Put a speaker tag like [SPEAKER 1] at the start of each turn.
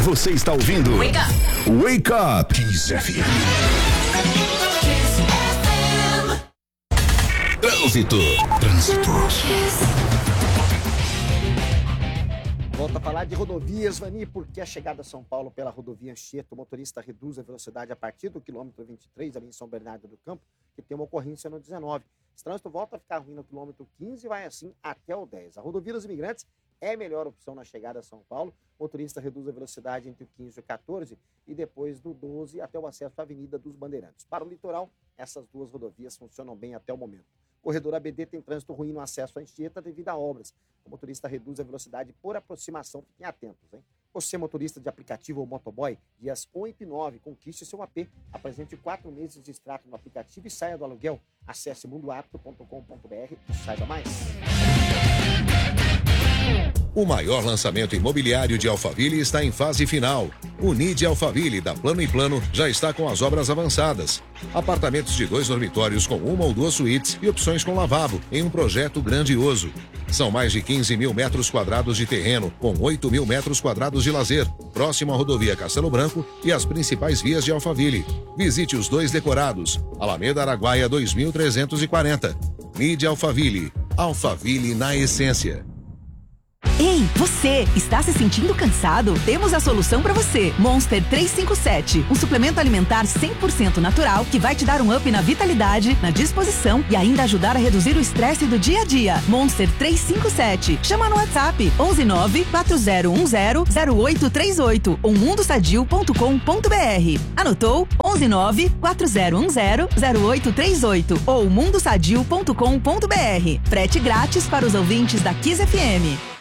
[SPEAKER 1] Você está ouvindo
[SPEAKER 2] Wake Up.
[SPEAKER 1] Wake Up Kiss FM. Trânsito.
[SPEAKER 3] Volta a falar de rodovias, Vani, porque a chegada a São Paulo pela rodovia Anchieta, o motorista reduz a velocidade a partir do quilômetro 23, ali em São Bernardo do Campo, que tem uma ocorrência no 19. Esse trânsito volta a ficar ruim no quilômetro 15 e vai assim até o 10. A rodovia dos Imigrantes é a melhor opção na chegada a São Paulo. O motorista reduz a velocidade entre o 15 e o 14 e depois do 12 até o acesso à Avenida dos Bandeirantes. Para o litoral, essas duas rodovias funcionam bem até o momento. O corredor ABD tem trânsito ruim no acesso à Anchieta devido a obras. O motorista reduz a velocidade por aproximação. Fiquem atentos, hein? Você, motorista de aplicativo ou motoboy, dias 8 e 9, conquiste seu AP. Apresente 4 meses de extrato no aplicativo e saia do aluguel. Acesse mundoapto.com.br e saiba mais.
[SPEAKER 4] O maior lançamento imobiliário de Alphaville está em fase final. O NID Alphaville, da Plano e Plano, já está com as obras avançadas. Apartamentos de 2 dormitórios com 1 ou 2 suítes e opções com lavabo, em um projeto grandioso. São mais de 15 mil metros quadrados de terreno, com 8 mil metros quadrados de lazer, próximo à rodovia Castelo Branco e às principais vias de Alphaville. Visite os 2 decorados. Alameda Araguaia 2340. NID Alphaville. Alphaville na essência.
[SPEAKER 5] Ei, você, está se sentindo cansado? Temos a solução para você. Monster 357, um suplemento alimentar 100% natural que vai te dar um up na vitalidade, na disposição e ainda ajudar a reduzir o estresse do dia a dia. Monster 357. Chama no WhatsApp 119-4010-0838 ou mundosadio.com.br. Anotou? 119-4010-0838 ou mundosadio.com.br. Frete grátis para os ouvintes da Kiss FM.